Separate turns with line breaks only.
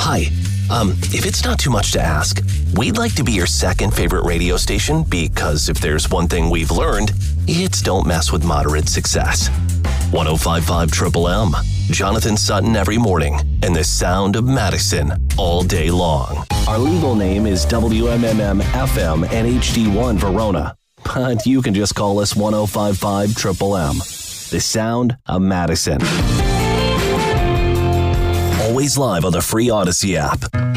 Hi. If it's not too much to ask, we'd like to be your second favorite radio station because if there's one thing we've learned, it's don't mess with moderate success. 105.5 Triple M, Jonathan Sutton every morning, and the sound of Madison all day long. Our legal name is WMMM FM and HD1 Verona, but you can just call us 105.5 Triple M, the sound of Madison. Always live on the free Odyssey app.